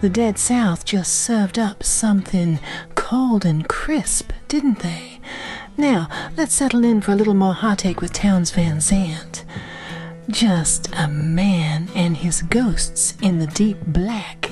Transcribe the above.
The Dead South just served up something cold and crisp, didn't they? Now, let's settle in for a little more heartache with Townes Van Zandt. Just a man and his ghosts in the deep black.